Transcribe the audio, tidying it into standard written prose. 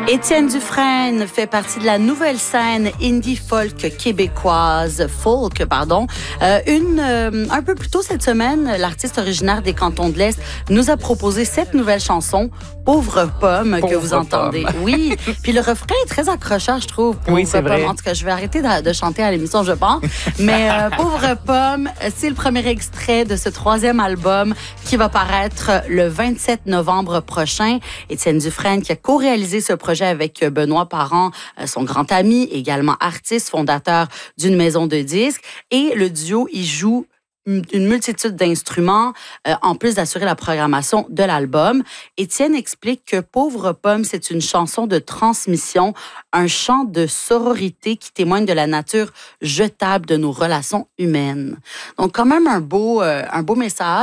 Étienne Dufresne fait partie de la nouvelle scène indie folk québécoise, un peu plus tôt cette semaine, l'artiste originaire des Cantons de l'Est nous a proposé cette nouvelle chanson, Pauvre Pomme, que vous entendez. Oui, puis le refrain est très accrocheur, je trouve. Oui, c'est vrai. En tout cas, je vais arrêter de chanter à l'émission, je pense. Mais Pauvre Pomme, c'est le premier extrait de ce troisième album qui va paraître le 27 novembre prochain. Étienne Dufresne qui a co-réalisé ce projet avec Benoît Parent, son grand ami, également artiste, fondateur d'une maison de disques. Et le duo, il joue une multitude d'instruments, en plus d'assurer la programmation de l'album. Étienne explique que Pauvre Pomme, c'est une chanson de transmission, un chant de sororité qui témoigne de la nature jetable de nos relations humaines. Donc, quand même un beau message.